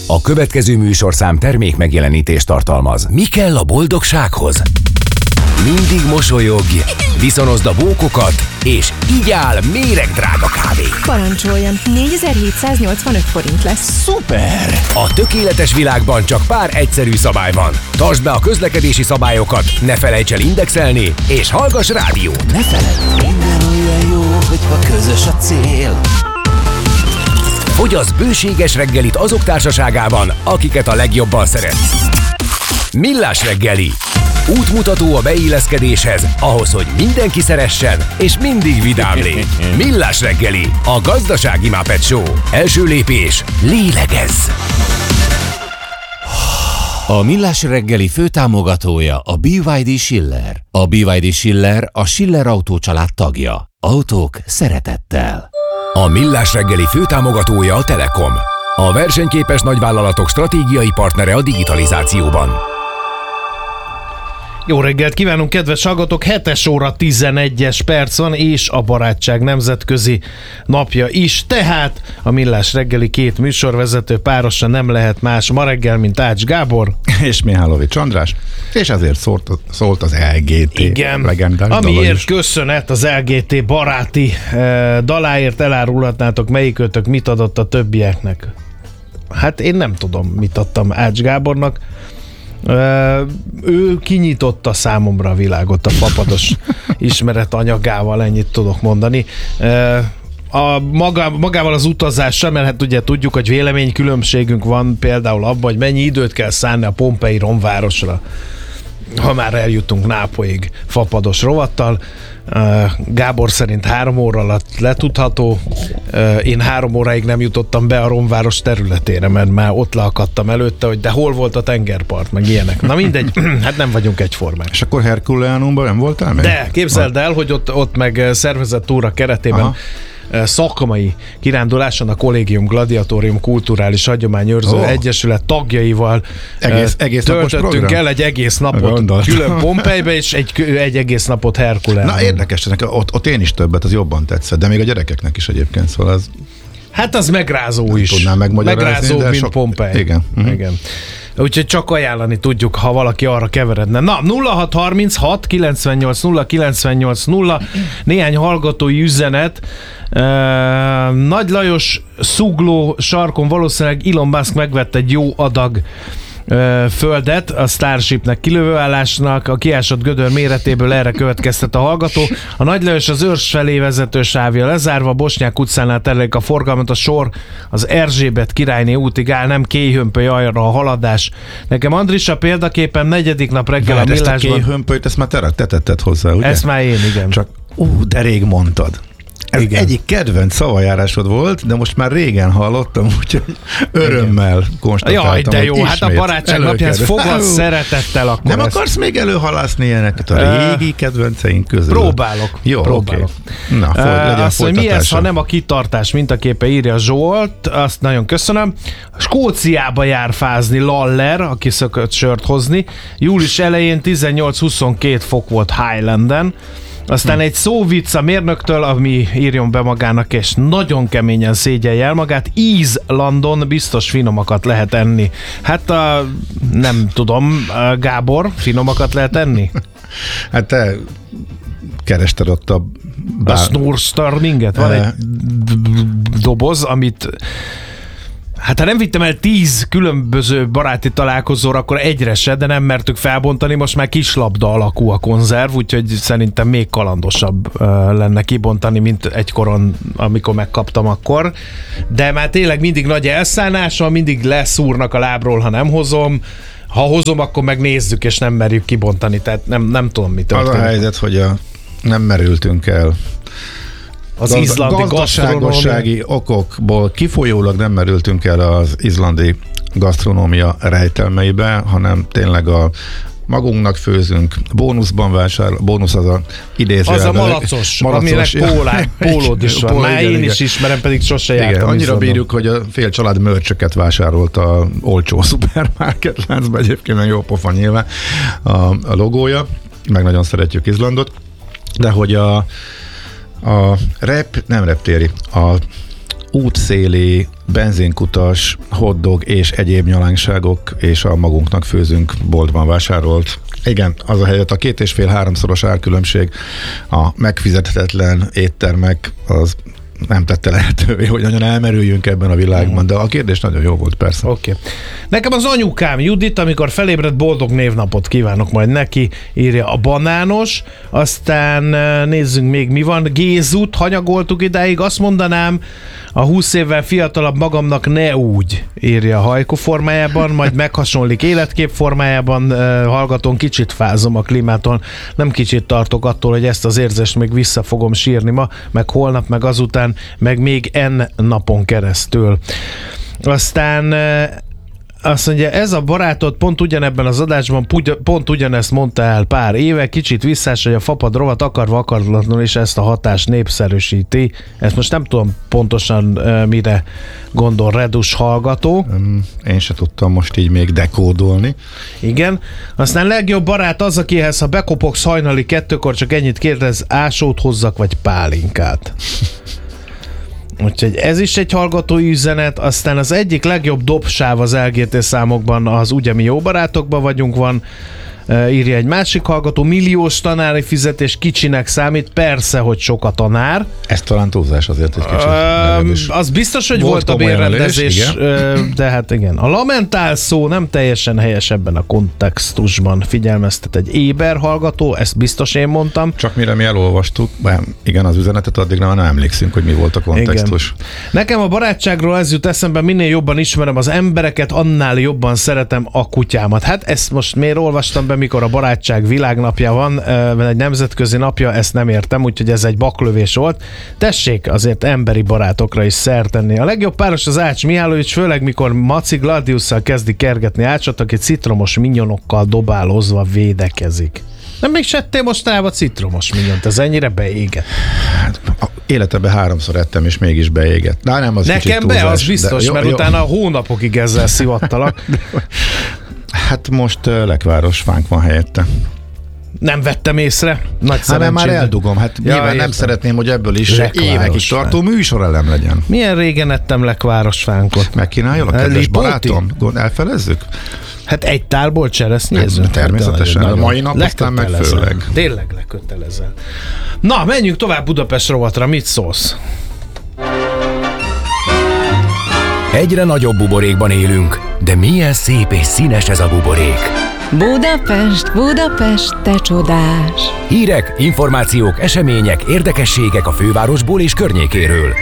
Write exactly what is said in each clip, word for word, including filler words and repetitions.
A következő műsorszám termék megjelenítést tartalmaz. Mi kell a boldogsághoz? Mindig mosolyogj, viszonozd a bókokat, és így áll méregdrága kávé. Parancsoljon, négyezer-hétszáznyolcvanöt forint lesz. Szuper! A tökéletes világban csak pár egyszerű szabály van. Tartsd be a közlekedési szabályokat, ne felejts el indexelni, és hallgass rádió. Ne feledd! Minden olyan jó, hogyha közös a cél. Fogyasz bőséges reggelit azok társaságában, akiket a legjobban szeretsz. Millás reggeli. Útmutató a beilleszkedéshez, ahhoz, hogy mindenki szeressen, és mindig vidám légy. Millás reggeli, a gazdasági Muppet Show. Első lépés, lélegezz! A Millás reggeli főtámogatója a bé vé dé Schiller. A bé vé dé Schiller a Schiller Autó család tagja. Autók szeretettel. A Millás reggeli főtámogatója a Telekom. A versenyképes nagyvállalatok stratégiai partnere a digitalizációban. Jó reggelt kívánunk, kedves hallgatók! hetes óra tizenegyes perc van, és a barátság nemzetközi napja is. Tehát a Millás reggeli két műsorvezető párosa nem lehet más ma reggel, mint Ács Gábor. És Mihálovics András. És ezért szólt, szólt az el gé té. Igen, legendás amiért köszönet az el gé té baráti eh, daláért. Elárulhatnátok, melyikőtök mit adott a többieknek? Hát én nem tudom, mit adtam Ács Gábornak. Uh, ő kinyitotta számomra a világot a fapados ismeret anyagával, ennyit tudok mondani. Uh, a maga, magával az utazással, mert hát ugye tudjuk, hogy véleménykülönbségünk van például abban, hogy mennyi időt kell szánni a Pompei romvárosra, ha már eljutunk Nápolyig fapados rovattal. Uh, Gábor szerint három óra alatt letudható. Uh, én három óráig nem jutottam be a romváros területére, mert már ott leakadtam előtte, hogy de hol volt a tengerpart, meg ilyenek. Na mindegy, hát nem vagyunk egyformák. És akkor Herkuleánumban nem voltál meg? De képzeld el, hogy ott, ott meg szervezett túra keretében Aha. szakmai kiránduláson a Kollégium Gladiatorium Kulturális Hagyományőrző oh. Egyesület tagjaival egész, egész töltöttünk el egy egész napot Gondol. külön Pompeibe, és egy, egy egész napot Herkuleánumban. Na érdekes, ott, ott én is többet, az jobban tetszett, de még a gyerekeknek is egyébként, szóval az... Hát az megrázó is. Tudnám megmagyarázni. Megrázó, mint sok... Pompei. Igen. Uh-huh. Igen. Úgyhogy csak ajánlani tudjuk, ha valaki arra keveredne. Na, nulla hat harminchat kilencvennyolc nulla kilencvennyolc nulla, néhány hallgatói üzenet. Uh, Nagy Lajos Szugló sarkon valószínűleg Elon Musk megvett egy jó adag uh, földet a Starshipnek kilövőállásnak, a kiásott gödör méretéből erre következtet a hallgató. A Nagy Lajos az Őrs felé vezető sávja lezárva, Bosnyák utcánál terelik a forgalmat, a sor az Erzsébet királyné útig áll, nem Kélyhömpöly arra a haladás. Nekem Andrisa példaképpen negyedik nap reggel Várj, a Millásban... ezt a Kélyhömpölyt, ezt már te, te tetted hozzá, ugye? Ezt már én, igen. Csak ú, de rég mondtad. Ez igen. Egyik kedvenc szavajárásod volt, de most már régen hallottam, úgyhogy örömmel konstatáltam. Jaj, de jó, hát a barátság napján fogad szeretettel akkor. Nem ezt. Akarsz még előhalászni ilyeneket a régi kedvenceink közül? Próbálok. Jó, próbálok. Okay. Na, foly, legyen azt, hogy mi ez, ha nem a kitartás mintaképe, írja Zsolt, azt nagyon köszönöm. Skóciába jár fázni Laller, aki szökött sört hozni. Július elején tizennyolc-huszonkettő fok volt Highlanden. Aztán hm. egy szóvicc a mérnöktől, ami írjon be magának, és nagyon keményen szégyelje el magát. Izlandon biztos finomakat lehet enni. Hát a, nem tudom, Gábor, finomakat lehet enni? Hát te kerested ott a... Bár... A Snorsturninget? Van egy doboz, amit... Hát ha nem vittem el tíz különböző baráti találkozóra, akkor egyre se, de nem mertük felbontani, most már kislabda alakú a konzerv, úgyhogy szerintem még kalandosabb uh, lenne kibontani, mint egykoron, amikor megkaptam akkor. De már tényleg mindig nagy elszánással, mindig leszúrnak a lábról, ha nem hozom. Ha hozom, akkor megnézzük, és nem merjük kibontani, tehát nem, nem tudom, mi történik. Az a helyzet, hogy a, nem merültünk el. Az izlandi gazdaságossági okokból kifolyólag nem merültünk el az izlandi gasztronómia rejtelmeibe, hanem tényleg a magunknak főzünk, bónuszban vásárol, bónusz az a idéző. Az a malacos, malacos aminek pólá, pólód is van. Már én is ismerem, pedig sose jártam. Igen, annyira bírjuk, hogy a fél család mörcsöket vásárolt a olcsó szupermarket láncba, egyébként nagyon jó pofa nyilván a, a logója, meg nagyon szeretjük Izlandot, de hogy a A rep, nem reptéri, a útszéli, benzinkutas, hotdog és egyéb nyalánkságok, és a magunknak főzünk boltban vásárolt. Igen, az a helyzet, a két és fél háromszoros árkülönbség, a megfizethetetlen éttermek, az nem tette lehetővé, hogy nagyon elmerüljünk ebben a világban, de a kérdés nagyon jó volt, persze. Oké. Okay. Nekem az anyukám Judit, amikor felébredt, boldog névnapot kívánok majd neki, írja a banános, aztán nézzünk még mi van. Gézut hanyagoltuk idáig, azt mondanám, a húsz évvel fiatalabb magamnak ne úgy, írja a hajkó formájában, majd meghasonlik életkép formájában, hallgatón, kicsit fázom a klímától, nem kicsit tartok attól, hogy ezt az érzést még vissza fogom sírni ma, meg holnap, meg azután, meg még N napon keresztül. Aztán azt mondja, ez a barátod pont ugyanebben az adásban pont ugyanezt mondta el pár éve, kicsit visszás, hogy a Fapad rovat akarva akaratlanul is ezt a hatást népszerűsíti. Ezt most nem tudom pontosan uh, mire gondol Redus hallgató. Én se tudtam most így még dekódolni. Igen. Aztán legjobb barát az, akihez ha bekopogsz hajnali kettőkor, csak ennyit kérdez, ásót hozzak, vagy pálinkát. Úgyhogy ez is egy hallgatói üzenet, aztán az egyik legjobb dobsáv az el gé té számokban az Ugye mi jó barátokban vagyunk van, írja egy másik hallgató, milliós tanári fizetés kicsinek számít, persze, hogy sok a tanár. Ez talán túlzás azért egy kicsit. Uh, az biztos, hogy volt, volt a bérrendezés, de hát igen. A lamentál szó nem teljesen helyes ebben a kontextusban, figyelmeztet egy éber hallgató, ezt biztos én mondtam. Csak mire mi elolvastuk, igen, az üzenetet, addig nem emlékszünk, hogy mi volt a kontextus. Igen. Nekem a barátságról ez jut eszembe, minél jobban ismerem az embereket, annál jobban szeretem a kutyámat. Hát ezt most miért olvastam be, mikor a barátság világnapja van, egy nemzetközi napja, ezt nem értem, úgyhogy ez egy baklövés volt. Tessék azért emberi barátokra is szert tenni. A legjobb páros az Ács Mihálovics, főleg mikor Maci Gladiusszal kezdi kergetni Ácsot, aki citromos minyonokkal dobálozva védekezik. Nem még se ettél mostanában citromos minyont, ez ennyire beégett. Hát, életemben háromszor ettem, és mégis beégett. Na, nem, az nekem be, az biztos, jó, mert jó. Utána hónapokig ezzel szivattalak. Hát most uh, lekváros fánk van helyette. Nem vettem észre. Nagy hát nem, már eldugom. Hát ja, nyilván értem. Nem szeretném, hogy ebből is lekváros évekig tartó műsorelem legyen. Milyen régen ettem lekváros fánkot? Megkínáljon a kedves barátom? Elfelezzük? Hát egy tálból cseresznyéző. Hát, természetesen. A mai nap aztán meg főleg. Tényleg lekötelezel. Na, menjünk tovább Budapest rovatra. Mit szólsz? Egyre nagyobb buborékban élünk, de milyen szép és színes ez a buborék. Budapest, Budapest, te csodás! Hírek, információk, események, érdekességek a fővárosból és környékéről.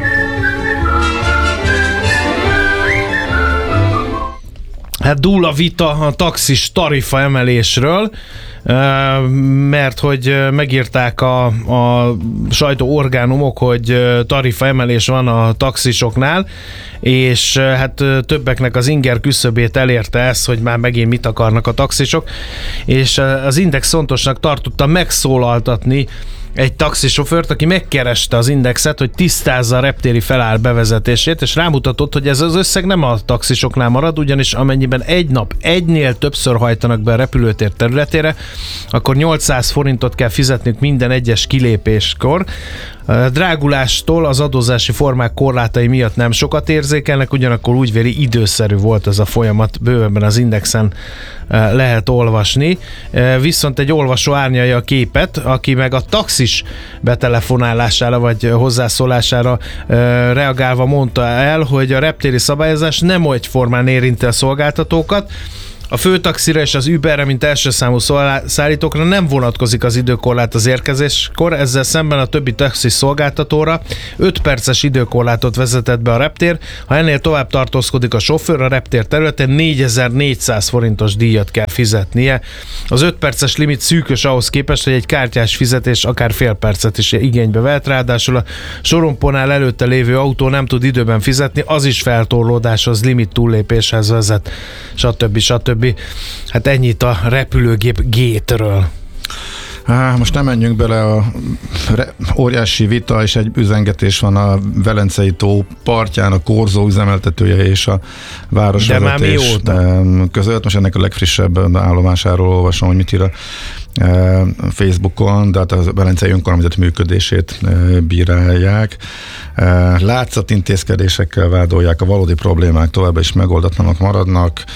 Hát dúl a vita a taxis tarifa emelésről, mert hogy megírták a, a sajtóorgánumok, hogy tarifa emelés van a taxisoknál, és hát többeknek az inger küszöbét elérte ez, hogy már megint mit akarnak a taxisok, és az Index fontosnak tartotta megszólaltatni egy taxisofőrt, aki megkereste az Indexet, hogy tisztázza a reptéri feláll bevezetését, és rámutatott, hogy ez az összeg nem a taxisoknál marad, ugyanis amennyiben egy nap egynél többször hajtanak be a repülőtér területére, akkor nyolcszáz forintot kell fizetniük minden egyes kilépéskor. A drágulástól az adózási formák korlátai miatt nem sokat érzékelnek, ugyanakkor úgy véli, időszerű volt ez a folyamat, bővebben az Indexen lehet olvasni. Viszont egy olvasó árnyalja a képet, aki meg a taxis betelefonálására vagy hozzászólására reagálva mondta el, hogy a reptéri szabályozás nem egyformán érinti a szolgáltatókat. A főtaxira és az Uberre, mint első számú szállítókra nem vonatkozik az időkorlát az érkezéskor, ezzel szemben a többi taxis szolgáltatóra öt perces időkorlátot vezetett be a reptér. Ha ennél tovább tartózkodik a sofőr a reptér területén, négyezer-négyszáz forintos díjat kell fizetnie. Az öt perces limit szűkös ahhoz képest, hogy egy kártyás fizetés akár fél percet is igénybe vehet, ráadásul a sorompónál előtte lévő autó nem tud időben fizetni, az is feltorlódáshoz, limit túllépéshez vezet, stb. stb. Hát ennyit a repülőgép gétről. Há, most nem menjünk bele, a re- óriási vita, és egy üzengetés van a Velencei tó partján, a Korzó üzemeltetője és a városvezetés között. Most ennek a legfrissebb állomásáról olvasom, hogy mit ír a Facebookon, de hát a Velencei Önkormányzat működését bírálják. Látszatintézkedésekkel vádolják, a valódi problémák továbbra is megoldatlanok maradnak.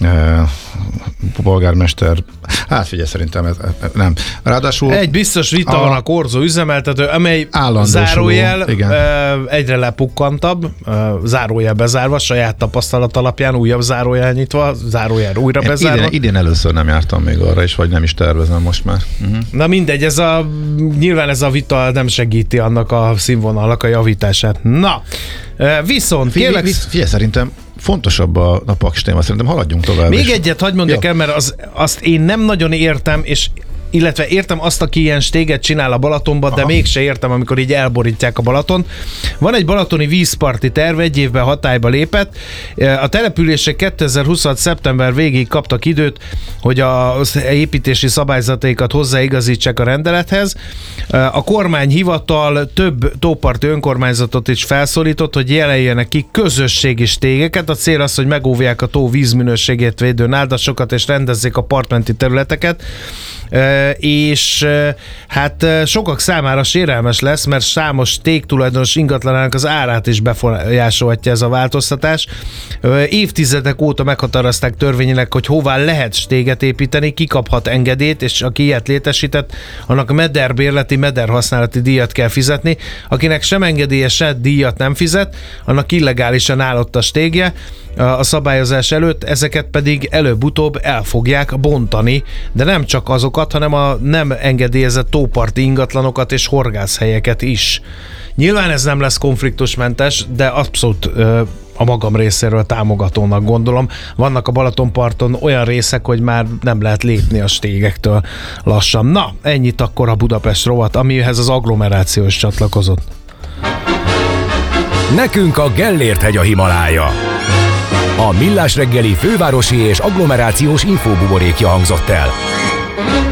Polgármester, hát figyelj, szerintem ez, nem. Ráadásul egy biztos vita a, van a korzó üzemeltető, amely zárójel igen. egyre lepukkantabb, zárójel bezárva, saját tapasztalat alapján újabb zárójel nyitva, zárójel újra bezárva. Idén, idén először nem jártam még arra is, vagy nem is tervezem most már. Uh-huh. Na mindegy, ez a, nyilván ez a vita nem segíti annak a színvonalnak a javítását. Na, viszont figyelj, kérlek... Figyelj, szerintem fontosabb a, a paks téma, szerintem haladjunk tovább. Még és... egyet hagyd mondjak ja. el, mert az, azt én nem nagyon értem, és illetve értem azt, aki ilyen stéget csinál a Balatonban, de mégse értem, amikor így elborítják a Balaton. Van egy balatoni vízparti terv, egy évben hatályba lépett. A települések kétezer-huszonhat. szeptember végéig kaptak időt, hogy az építési szabályzataikat hozzáigazítsák a rendelethez. A kormányhivatal több tóparti önkormányzatot is felszólított, hogy jelöljenek ki közösségi stégeket. A cél az, hogy megóvják a tó vízminőségét védő náldasokat és rendezzék a partmenti területeket. És hát sokak számára sérelmes lesz, mert számos stégtulajdonos ingatlanának az árát is befolyásolhatja ez a változtatás. Évtizedek óta meghatározták törvényileg, hogy hová lehet stéget építeni, ki kaphat engedélyt, és aki ilyet létesített, annak mederbérleti, mederhasználati díjat kell fizetni. Akinek sem engedélye, se díjat nem fizet, annak illegálisan állott a stégje a szabályozás előtt, ezeket pedig előbb-utóbb el fogják bontani, de nem csak azokat, hanem a nem engedélyezett tóparti ingatlanokat és horgászhelyeket is. Nyilván ez nem lesz konfliktusmentes, de abszolút ö, a magam részéről támogatónak gondolom. Vannak a Balatonparton olyan részek, hogy már nem lehet lépni a stégektől lassan. Na, ennyit akkor a Budapest rovat, amihez az agglomeráció is csatlakozott. Nekünk a Gellért-hegy a Himalája. A Millás reggeli fővárosi és agglomerációs infóbuborékja hangzott el.